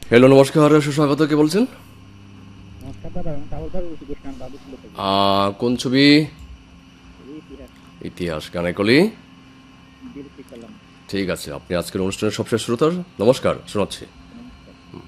Hello, নমস্কার, সুস্বাগত। কে বলছেন? নমস্কার দাদা, আমি রাহুল ভাই বলছি গুসকান বাবুকুল্লো থেকে। কোন ছবি? এই ইতিহাস ইতিহাস গানেকলি। বিরতি করলাম। ঠিক আছে, আপনি আজকের অনুষ্ঠানের সবশেষ শ্রোতার। নমস্কার, শোনাচ্ছি।